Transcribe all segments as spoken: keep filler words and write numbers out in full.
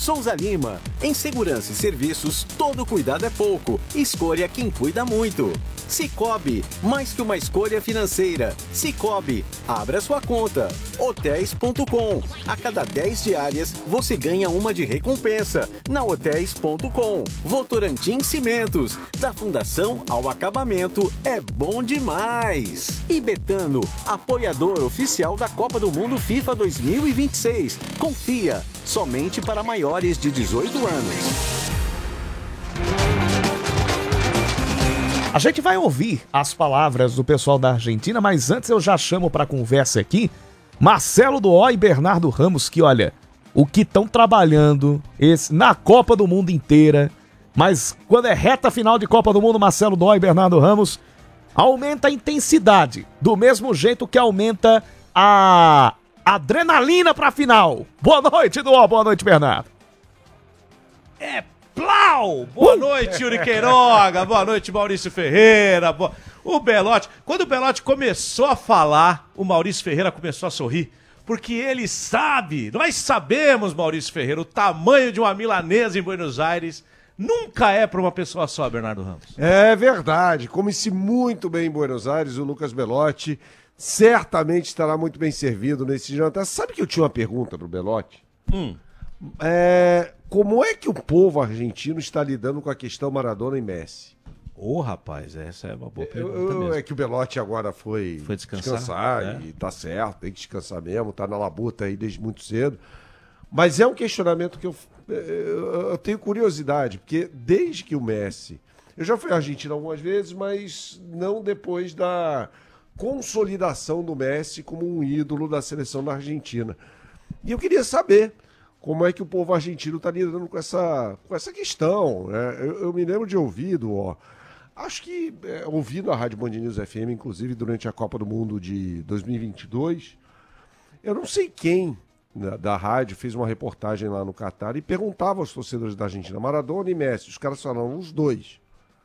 Souza Lima. Em segurança e serviços, todo cuidado é pouco. Escolha quem cuida muito. Cicobi, mais que uma escolha financeira. Cicobi, abra sua conta. Hotéis ponto com. A cada dez diárias, você ganha uma de recompensa. Na Hotéis ponto com. Votorantim Cimentos. Da fundação ao acabamento, é bom demais. E Betano, apoiador oficial da Copa do Mundo FIFA dois mil e vinte e seis. Confia, somente para maiores de dezoito anos. A gente vai ouvir as palavras do pessoal da Argentina, mas antes eu já chamo para conversa aqui Marcelo Duó e Bernardo Ramos, que olha, o que estão trabalhando esse, na Copa do Mundo inteira, mas quando é reta final de Copa do Mundo, Marcelo Duó e Bernardo Ramos, aumenta a intensidade, do mesmo jeito que aumenta a adrenalina para a final. Boa noite, Duó, boa noite, Bernardo. É Plau! Boa uh! noite, Yuri Queiroga. Boa noite, Maurício Ferreira. Boa... O Belotti, quando o Belotti começou a falar, o Maurício Ferreira começou a sorrir, porque ele sabe, nós sabemos, Maurício Ferreira, o tamanho de uma milanesa em Buenos Aires nunca é para uma pessoa só, Bernardo Ramos. É verdade. Come-se muito bem em Buenos Aires, o Lucas Belotti certamente estará muito bem servido nesse jantar. Sabe que eu tinha uma pergunta pro Belotti? Hum. É... Como é que o povo argentino está lidando com a questão Maradona e Messi? Ô, oh, rapaz, essa é uma boa pergunta eu, eu, mesmo. É que o Belotti agora foi, foi descansar, descansar é. E tá certo, tem que descansar mesmo, tá na labuta aí desde muito cedo. Mas é um questionamento que eu, eu, eu tenho curiosidade, porque desde que o Messi... Eu já fui à Argentina algumas vezes, mas não depois da consolidação do Messi como um ídolo da seleção da Argentina. E eu queria saber... Como é que o povo argentino está lidando com essa, com essa questão, né? Eu, eu me lembro de ouvido, ó, acho que é, ouvindo a Rádio Band News F M, inclusive durante a Copa do Mundo de dois mil e vinte e dois, eu não sei quem da, da rádio fez uma reportagem lá no Catar e perguntava aos torcedores da Argentina, Maradona e Messi, os caras falaram, os dois,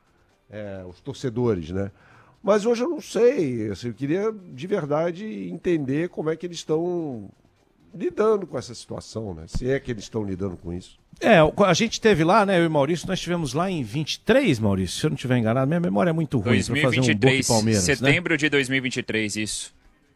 é, os torcedores, né? Mas hoje eu não sei, assim, eu queria de verdade entender como é que eles estão... lidando com essa situação, né? Se é que eles estão lidando com isso. É, a gente teve lá, né, eu e o Maurício, nós estivemos lá em vinte e três, Maurício, se eu não estiver enganado, minha memória é muito ruim para fazer um Boca e Palmeiras, setembro né? de dois mil e vinte e três, isso.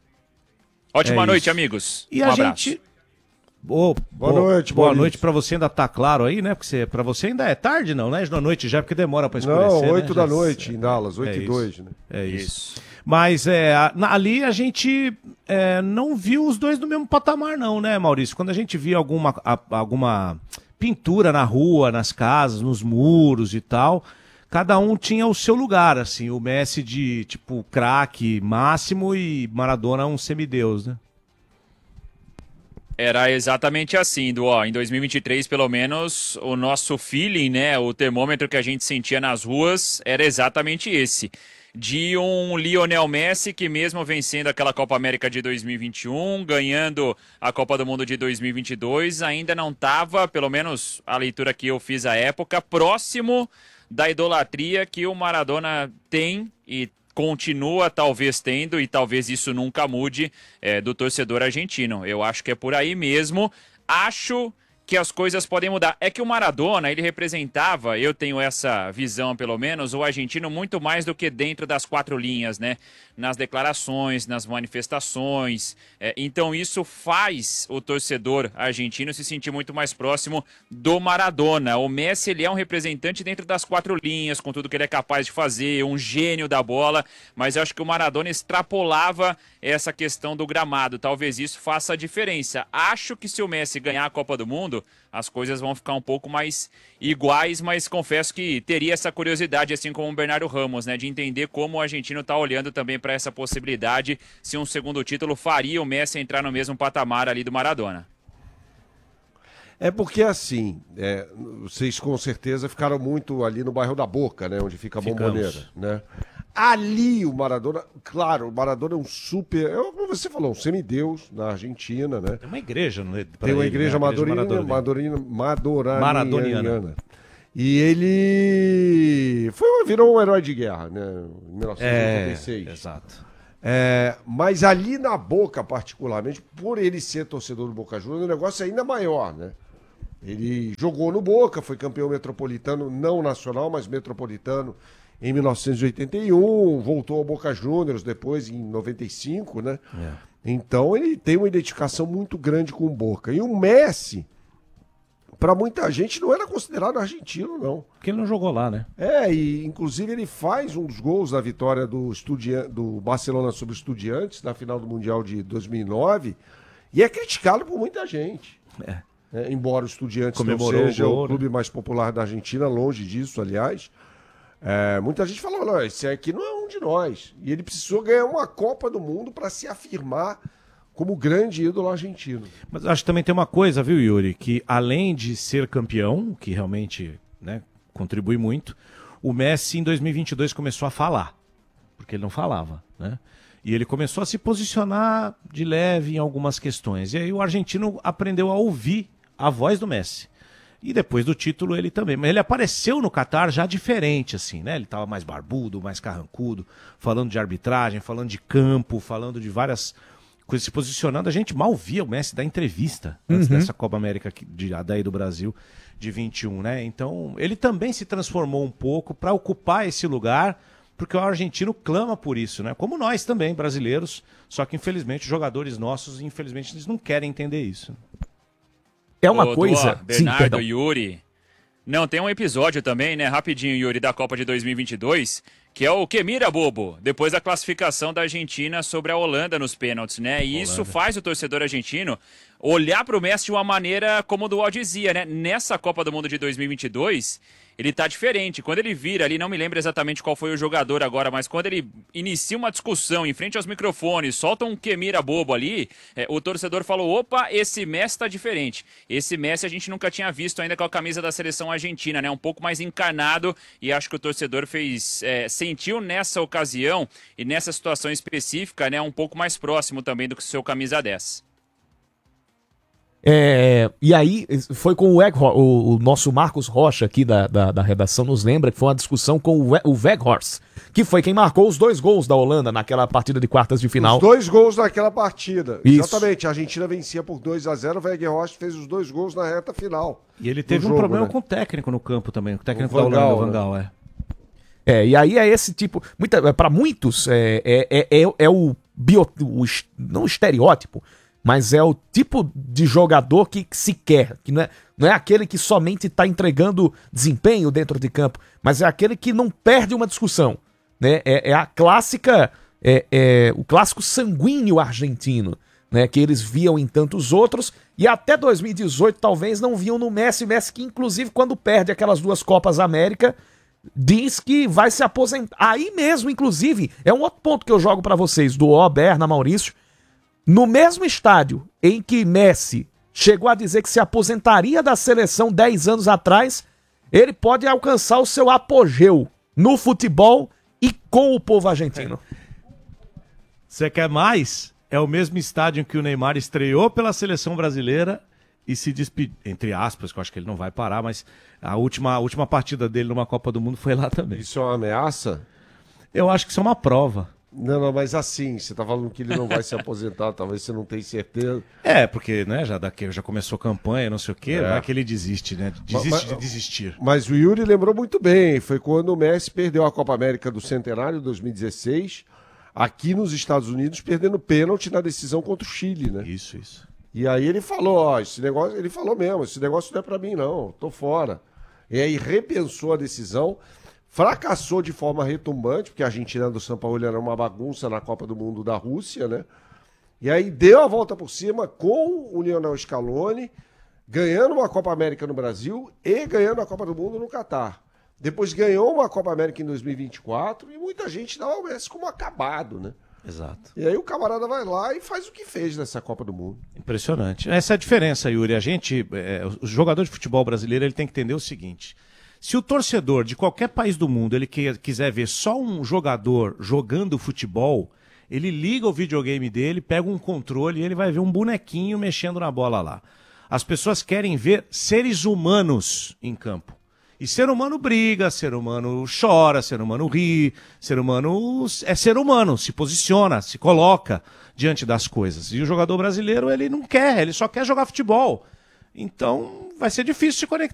Ótima é noite, isso. amigos. E um a abraço. gente... Oh, boa oh, noite, Boa Maurício. noite para você, ainda tá claro aí, né? Porque você, para você ainda é tarde, não, né? Da noite já, porque demora para escurecer. Não, oito né? da já... noite em Dallas, oito é e dois, né? É isso. isso. Mas é, ali a gente é, não viu os dois no mesmo patamar, não, né, Maurício? Quando a gente via alguma, a, alguma pintura na rua, nas casas, nos muros e tal, cada um tinha o seu lugar, assim. O Messi de, tipo, craque máximo e Maradona um semideus, né? Era exatamente assim, do ó, em dois mil e vinte e três, pelo menos, o nosso feeling, né, o termômetro que a gente sentia nas ruas era exatamente esse. De um Lionel Messi que mesmo vencendo aquela Copa América de dois mil e vinte e um, ganhando a Copa do Mundo de dois mil e vinte e dois, ainda não estava, pelo menos a leitura que eu fiz à época, próximo da idolatria que o Maradona tem e continua talvez tendo, e talvez isso nunca mude, é, do torcedor argentino. Eu acho que é por aí mesmo. Acho que as coisas podem mudar. É que o Maradona, ele representava, eu tenho essa visão pelo menos, o argentino muito mais do que dentro das quatro linhas, né? Nas declarações, nas manifestações. É, então isso faz o torcedor argentino se sentir muito mais próximo do Maradona. O Messi, ele é um representante dentro das quatro linhas, com tudo que ele é capaz de fazer, um gênio da bola, mas eu acho que o Maradona extrapolava essa questão do gramado. Talvez isso faça a diferença. Acho que se o Messi ganhar a Copa do Mundo, as coisas vão ficar um pouco mais iguais, mas confesso que teria essa curiosidade, assim como o Bernardo Ramos, né, de entender como o argentino está olhando também para essa possibilidade, se um segundo título faria o Messi entrar no mesmo patamar ali do Maradona. É porque assim, é, vocês com certeza ficaram muito ali no bairro da Boca, né, onde fica a Bombonera, né? Ali o Maradona, claro, o Maradona é um super, é como você falou, um semideus na Argentina, né? Tem uma igreja, né? Tem uma ele, igreja, né? madorina, igreja madorina, madoraniana. Maradoniana. E ele foi, virou um herói de guerra, né? Em mil novecentos e oitenta e seis. É, exato. É, mas ali na Boca, particularmente, por ele ser torcedor do Boca Juniors, o negócio é ainda maior, né? Ele jogou no Boca, foi campeão metropolitano, não nacional, mas metropolitano em mil novecentos e oitenta e um, voltou ao Boca Juniors depois em noventa e cinco, né? É. Então ele tem uma identificação muito grande com o Boca. E o Messi, para muita gente, não era considerado argentino, não. Porque ele não jogou lá, né? É, e inclusive ele faz um dos gols da vitória do, Estudian... do Barcelona sobre o Estudiantes na final do Mundial de dois mil e nove e é criticado por muita gente. É. É, embora o Estudiantes Comemorou não seja o, gol, o clube né? mais popular da Argentina, longe disso, aliás. É, muita gente falou, não, esse aqui não é um de nós. E ele precisou ganhar uma Copa do Mundo para se afirmar como grande ídolo argentino. Mas acho que também tem uma coisa, viu, Yuri, que além de ser campeão, que realmente, né, contribui muito, o Messi em dois mil e vinte e dois começou a falar, porque ele não falava, né? E ele começou a se posicionar de leve em algumas questões. E aí o argentino aprendeu a ouvir a voz do Messi. E depois do título ele também. Mas ele apareceu no Catar já diferente, assim, né? Ele estava mais barbudo, mais carrancudo, falando de arbitragem, falando de campo, falando de várias coisas, se posicionando. A gente mal via o Messi dar entrevista antes uhum. dessa Copa América de, daí do Brasil de vinte e um, né? Então ele também se transformou um pouco para ocupar esse lugar, porque o argentino clama por isso, né? Como nós também, brasileiros. Só que infelizmente os jogadores nossos, infelizmente, eles não querem entender isso. É uma Ô, coisa... Duó, Bernardo, Sim, Yuri... Não, tem um episódio também, né, rapidinho, Yuri, da Copa de dois mil e vinte e dois, que é o Que mira, bobo, depois da classificação da Argentina sobre a Holanda nos pênaltis, né? E Holanda. Isso faz o torcedor argentino olhar para o Messi de uma maneira, como o Duó dizia, né? Nessa Copa do Mundo de dois mil e vinte e dois, ele tá diferente. Quando ele vira ali, não me lembro exatamente qual foi o jogador agora, mas quando ele inicia uma discussão em frente aos microfones, solta um que mira bobo ali, é, o torcedor falou, opa, esse Messi tá diferente. Esse Messi a gente nunca tinha visto ainda com a camisa da seleção argentina, né? Um pouco mais encarnado, e acho que o torcedor fez, é, sentiu nessa ocasião e nessa situação específica, né, um pouco mais próximo também do que o seu camisa dez. É, e aí, foi com o, Egg, o, o nosso Marcos Rocha aqui da, da, da redação nos lembra que foi uma discussão com o, o Weghorst, que foi quem marcou os dois gols da Holanda naquela partida de quartas de final. Os dois gols naquela partida. Isso. Exatamente, a Argentina vencia por dois a zero, o Weghorst fez os dois gols na reta final. E ele teve um jogo, problema, né, com o técnico no campo também, o técnico o da Holanda, o Van Gaal, né? é. É, e aí é esse tipo, muita, para muitos, é, é, é, é o, bio, o, não o estereótipo, mas é o tipo de jogador que, que se quer, que não é, não é aquele que somente está entregando desempenho dentro de campo, mas é aquele que não perde uma discussão, né? É, é a clássica, é, é o clássico sanguíneo argentino, né? Que eles viam em tantos outros, e até dois mil e dezoito talvez não viam no Messi, Messi que inclusive quando perde aquelas duas Copas América, diz que vai se aposentar. Aí mesmo, inclusive, é um outro ponto que eu jogo para vocês, do O, Berna, Maurício. No mesmo estádio em que Messi chegou a dizer que se aposentaria da seleção dez anos atrás, ele pode alcançar o seu apogeu no futebol e com o povo argentino. Você quer mais? É o mesmo estádio em que o Neymar estreou pela seleção brasileira e se despediu, entre aspas, que eu acho que ele não vai parar, mas a última, a última partida dele numa Copa do Mundo foi lá também. Isso é uma ameaça? Eu acho que isso é uma prova. Não, não, mas assim, você tá falando que ele não vai se aposentar, talvez você não tenha certeza. É, porque, né, já, daqui, já começou a campanha, não sei o quê, é. Vai que ele desiste, né? Desiste mas, de desistir. Mas o Yuri lembrou muito bem, foi quando o Messi perdeu a Copa América do Centenário, dois mil e dezesseis, aqui nos Estados Unidos, perdendo pênalti na decisão contra o Chile, né? Isso, isso. E aí ele falou, ó, esse negócio, ele falou mesmo, esse negócio não é pra mim não, tô fora. E aí repensou a decisão, fracassou de forma retumbante, porque a Argentina do Sampaoli era uma bagunça na Copa do Mundo da Rússia, né? E aí deu a volta por cima com o Lionel Scaloni, ganhando uma Copa América no Brasil e ganhando a Copa do Mundo no Catar. Depois ganhou uma Copa América em dois mil e vinte e quatro e muita gente dá o Messi como acabado, né? Exato. E aí o camarada vai lá e faz o que fez nessa Copa do Mundo. Impressionante. Essa é a diferença, Yuri. A gente, é, o jogador de futebol brasileiro, ele tem que entender o seguinte: se o torcedor de qualquer país do mundo ele que, quiser ver só um jogador jogando futebol, ele liga o videogame dele, pega um controle e ele vai ver um bonequinho mexendo na bola lá. As pessoas querem ver seres humanos em campo. E ser humano briga, ser humano chora, ser humano ri, ser humano é ser humano, se posiciona, se coloca diante das coisas. E o jogador brasileiro, ele não quer, ele só quer jogar futebol. Então vai ser difícil se conectar.